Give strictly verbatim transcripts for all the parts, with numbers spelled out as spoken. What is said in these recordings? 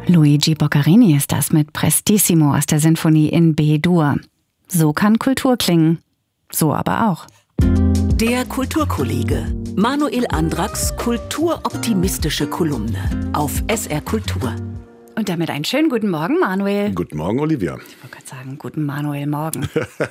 Luigi Boccherini ist das mit Prestissimo aus der Sinfonie in B-Dur. So kann Kultur klingen, so aber auch. Der Kulturkollege. Manuel Andracks kulturoptimistische Kolumne auf S R Kultur. Und damit einen schönen guten Morgen, Manuel. Guten Morgen, Olivia. Ich wollte gerade sagen, guten Manuel Morgen.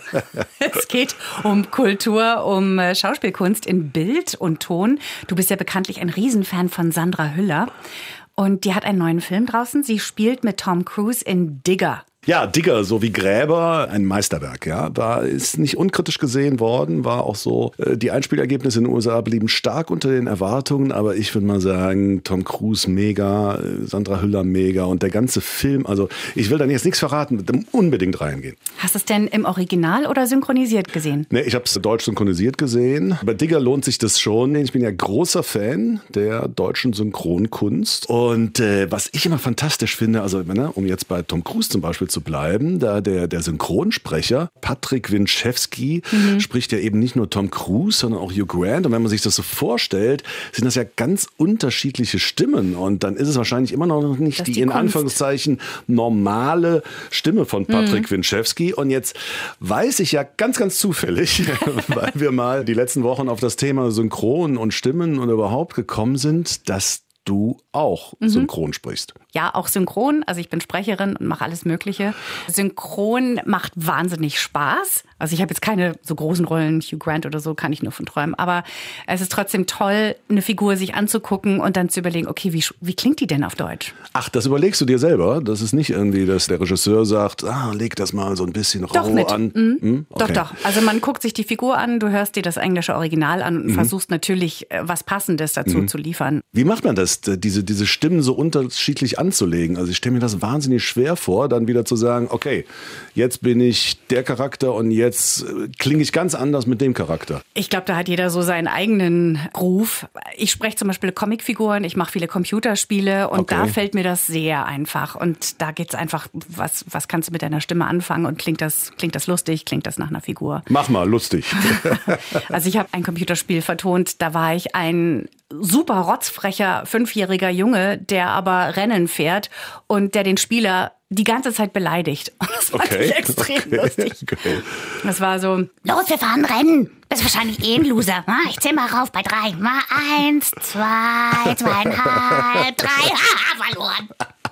Es geht um Kultur, um Schauspielkunst in Bild und Ton. Du bist ja bekanntlich ein Riesenfan von Sandra Hüller. Und die hat einen neuen Film draußen. Sie spielt mit Tom Cruise in Digger. Ja, Digger, so wie Gräber, ein Meisterwerk, ja. War, ist nicht unkritisch gesehen worden, war auch so, äh, die Einspielergebnisse in den U S A blieben stark unter den Erwartungen, aber ich würde mal sagen, Tom Cruise mega, äh, Sandra Hüller mega und der ganze Film, also ich will da jetzt nichts verraten, unbedingt reingehen. Hast du es denn im Original oder synchronisiert gesehen? Nee, ich habe es deutsch synchronisiert gesehen. Bei Digger lohnt sich das schon. Ich bin ja großer Fan der deutschen Synchronkunst und äh, was ich immer fantastisch finde, also ne, um jetzt bei Tom Cruise zum Beispiel zu bleiben, da der, der Synchronsprecher Patrick Winchewski mhm. spricht ja eben nicht nur Tom Cruise, sondern auch Hugh Grant. Und wenn man sich das so vorstellt, sind das ja ganz unterschiedliche Stimmen. Und dann ist es wahrscheinlich immer noch nicht das die, die in Anführungszeichen normale Stimme von Patrick mhm. Winchewski. Und jetzt weiß ich ja ganz, ganz zufällig, weil wir mal die letzten Wochen auf das Thema Synchron und Stimmen und überhaupt gekommen sind, dass du auch mhm. synchron sprichst. Ja, auch synchron. Also ich bin Sprecherin und mache alles Mögliche. Synchron macht wahnsinnig Spaß. Also ich habe jetzt keine so großen Rollen, Hugh Grant oder so, kann ich nur von träumen. Aber es ist trotzdem toll, eine Figur sich anzugucken und dann zu überlegen, okay, wie, wie klingt die denn auf Deutsch? Ach, das überlegst du dir selber? Das ist nicht irgendwie, dass der Regisseur sagt, ah, leg das mal so ein bisschen doch rau mit. an. Mhm. Hm? Okay. Doch, doch. Also man guckt sich die Figur an, du hörst dir das englische Original an und mhm. versuchst natürlich was Passendes dazu mhm. zu liefern. Wie macht man das, diese, diese Stimmen so unterschiedlich anzulegen? Also ich stelle mir das wahnsinnig schwer vor, dann wieder zu sagen, okay, jetzt bin ich der Charakter und jetzt klinge ich ganz anders mit dem Charakter. Ich glaube, da hat jeder so seinen eigenen Ruf. Ich spreche zum Beispiel Comicfiguren, ich mache viele Computerspiele und okay. da fällt mir das sehr einfach. Und da geht's einfach, was, was kannst du mit deiner Stimme anfangen und klingt das, klingt das lustig, klingt das nach einer Figur? Mach mal, lustig. Also ich habe ein Computerspiel vertont, da war ich ein super rotzfrecher fünfjähriger Junge, der aber Rennen fährt und der den Spieler die ganze Zeit beleidigt. Und das fand okay. ich extrem okay. lustig. Okay. Das war so, los, wir fahren Rennen. Bist wahrscheinlich eh ein Loser. Ich zähl mal rauf bei drei. Mal eins, zwei, zweieinhalb, drei. Haha, verloren.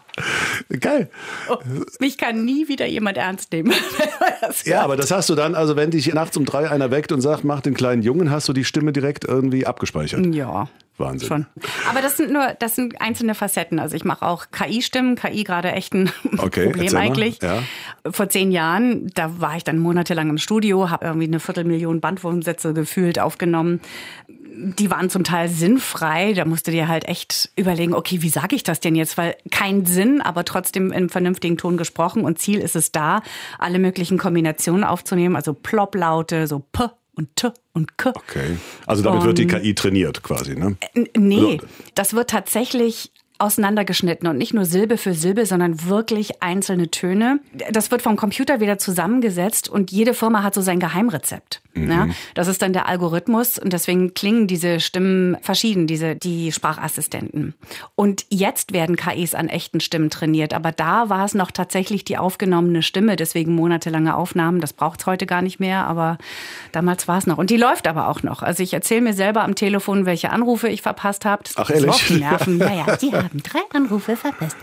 Geil. Oh, mich kann nie wieder jemand ernst nehmen. Ja, aber das hast du dann, also wenn dich nachts um drei einer weckt und sagt, mach den kleinen Jungen, hast du die Stimme direkt irgendwie abgespeichert. Ja. Wahnsinn. Schon. Aber das sind nur, das sind einzelne Facetten. Also ich mache auch K I-Stimmen, K I gerade echt ein okay, Problem eigentlich. Ja. Vor zehn Jahren, da war ich dann monatelang im Studio, habe irgendwie eine Viertelmillion Bandwurmsätze gefühlt aufgenommen. Die waren zum Teil sinnfrei. Da musst du dir halt echt überlegen, okay, wie sage ich das denn jetzt? Weil kein Sinn, aber trotzdem im vernünftigen Ton gesprochen. Und Ziel ist es da, alle möglichen Kombinationen aufzunehmen. Also Plop-Laute, so P und T und K. Okay. Also damit und, wird die K I trainiert quasi, ne? Nee, das wird tatsächlich auseinandergeschnitten und nicht nur Silbe für Silbe, sondern wirklich einzelne Töne. Das wird vom Computer wieder zusammengesetzt und jede Firma hat so sein Geheimrezept. Mhm. Ja, das ist dann der Algorithmus und deswegen klingen diese Stimmen verschieden, diese die Sprachassistenten. Und jetzt werden K Is an echten Stimmen trainiert, aber da war es noch tatsächlich die aufgenommene Stimme, deswegen monatelange Aufnahmen. Das braucht es heute gar nicht mehr, aber damals war es noch. Und die läuft aber auch noch. Also ich erzähle mir selber am Telefon, welche Anrufe ich verpasst habe. Ach ehrlich? Nerven. Naja, Sie haben drei Anrufe verpasst.